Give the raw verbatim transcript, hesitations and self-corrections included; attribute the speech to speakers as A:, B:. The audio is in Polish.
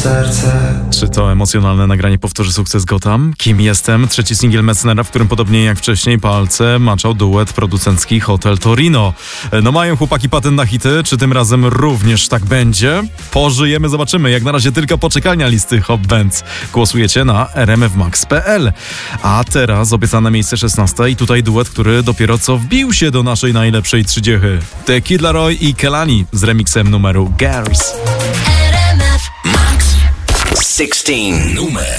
A: serce.
B: Czy to emocjonalne nagranie powtórzy sukces Gotham? Kim jestem? Trzeci singiel Messnera, w którym podobnie jak wcześniej palce maczał duet producencki Hotel Torino. No mają chłopaki patent na hity, czy tym razem również tak będzie? Pożyjemy, zobaczymy. Jak na razie tylko poczekalnia listy Hot Bands. Głosujecie na r m f max kropka p l. A teraz obiecane miejsce szesnaste i tutaj duet, który dopiero co wbił się do naszej najlepszej trzydziechy. The Kid Laroi i Kelani z remixem numeru Garys.
C: sixteen numer